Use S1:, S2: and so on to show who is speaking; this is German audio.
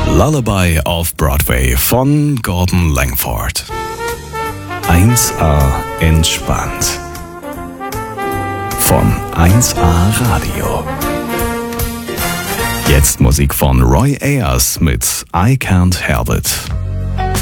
S1: Lullaby auf Broadway von Gordon Langford. 1A entspannt. Von 1A Radio. Jetzt Musik von Roy Ayers mit I Can't Help It.